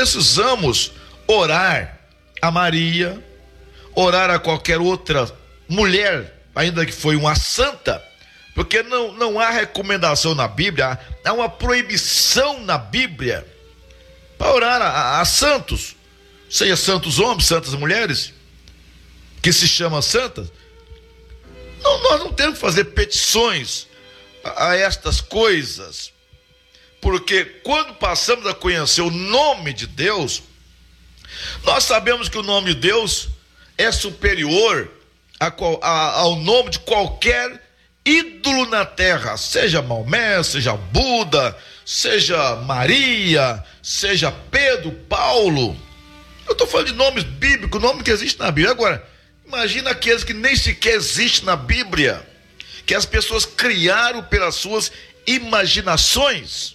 precisamos orar a Maria, orar a qualquer outra mulher, ainda que foi uma santa, porque não há recomendação na Bíblia, há uma proibição na Bíblia para orar a santos, seja santos homens, santas mulheres, que se chamam santas. Nós não temos que fazer petições a estas coisas, porque quando passamos a conhecer o nome de Deus, nós sabemos que o nome de Deus é superior ao nome de qualquer ídolo na terra, seja Maomé, seja Buda, seja Maria, seja Pedro, Paulo. Eu estou falando de nomes bíblicos, nome que existe na Bíblia. Agora, imagina aqueles que nem sequer existem na Bíblia, que as pessoas criaram pelas suas imaginações,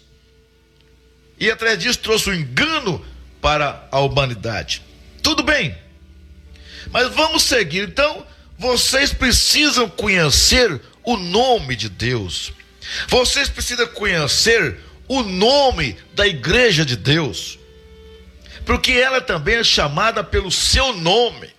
e através disso trouxe um engano para a humanidade. Tudo bem, mas vamos seguir. Então, vocês precisam conhecer o nome de Deus. Vocês precisam conhecer o nome da igreja de Deus, porque ela também é chamada pelo seu nome.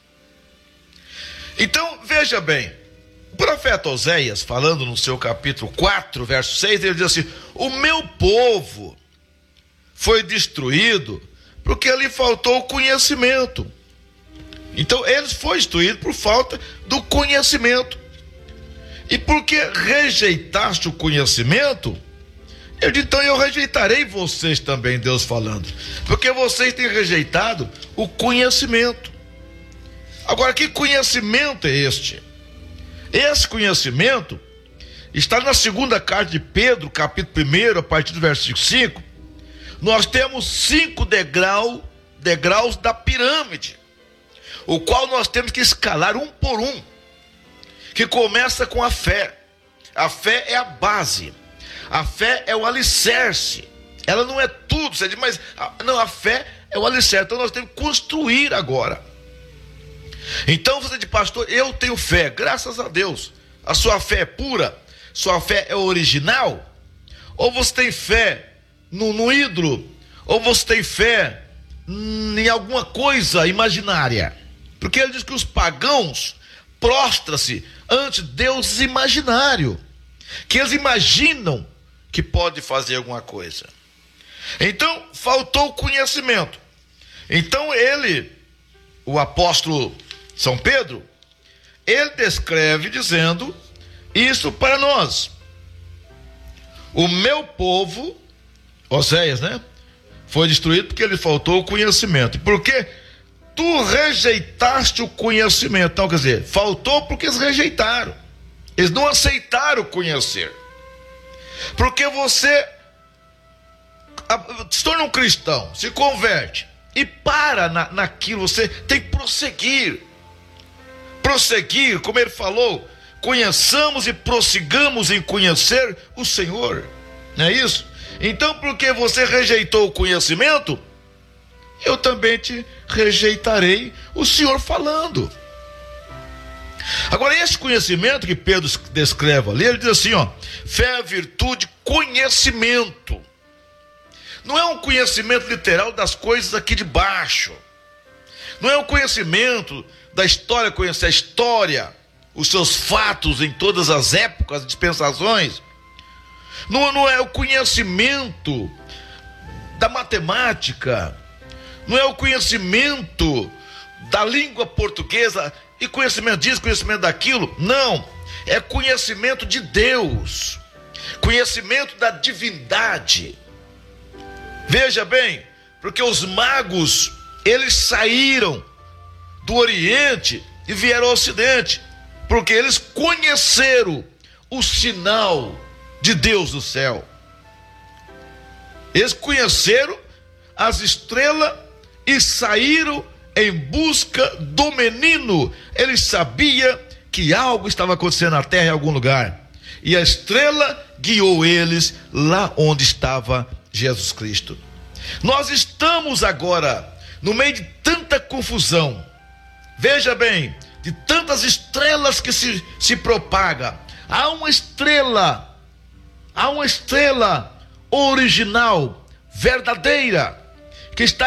Então, veja bem, o profeta Oséias, falando no seu capítulo 4, verso 6, ele diz assim: o meu povo foi destruído porque lhe faltou o conhecimento. Então, eles foram destruídos por falta do conhecimento. E porque rejeitaste o conhecimento, eu digo, então eu rejeitarei vocês também, Deus falando, porque vocês têm rejeitado o conhecimento. Agora, que conhecimento é este? Esse conhecimento está na segunda carta de Pedro, capítulo 1, a partir do versículo 5. Nós temos 5 degraus da pirâmide, o qual nós temos que escalar um por um, que começa com a fé. A fé é a base, a fé é o alicerce, ela não é tudo. Você diz, mas não, a fé é o alicerce, então nós temos que construir agora. Então você diz, pastor, eu tenho fé, graças a Deus. A sua fé é pura? Sua fé é original? Ou você tem fé no ídolo? Ou você tem fé em alguma coisa imaginária? Porque ele diz que os pagãos prostram-se ante deuses imaginários, que eles imaginam que pode fazer alguma coisa. Então faltou o conhecimento. Então o apóstolo São Pedro, ele descreve dizendo isso para nós: o meu povo, Oséias, foi destruído porque lhe faltou o conhecimento. Porque tu rejeitaste o conhecimento. Então, quer dizer, faltou porque eles rejeitaram, eles não aceitaram conhecer. Porque você se torna um cristão, se converte e para naquilo, você tem que prosseguir, como ele falou: conheçamos e prossigamos em conhecer o Senhor, não é isso? Então, porque você rejeitou o conhecimento, eu também te rejeitarei, o Senhor falando. Agora, esse conhecimento que Pedro descreve ali, ele diz assim, fé, virtude, conhecimento. Não é um conhecimento literal das coisas aqui de baixo. Não é um conhecimento da história, conhecer a história, os seus fatos em todas as épocas, dispensações. Não é o conhecimento da matemática. Não é o conhecimento da língua portuguesa e conhecimento disso, conhecimento daquilo. Não, é conhecimento de Deus, conhecimento da divindade. Veja bem, porque os magos, eles saíram do Oriente e vieram ao Ocidente, porque eles conheceram o sinal de Deus do céu. Eles conheceram as estrelas e saíram em busca do menino. Eles sabiam que algo estava acontecendo na terra em algum lugar, e a estrela guiou eles lá onde estava Jesus Cristo. Nós estamos agora no meio de tanta confusão, veja bem, de tantas estrelas que se propaga. Há uma estrela original, verdadeira, que está